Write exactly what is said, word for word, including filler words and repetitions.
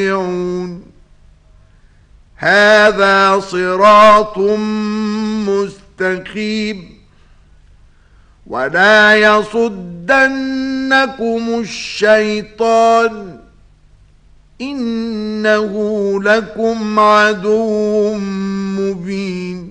هذا صراط مستقيم ولا يصدنكم الشيطان إنه لكم عدو مبين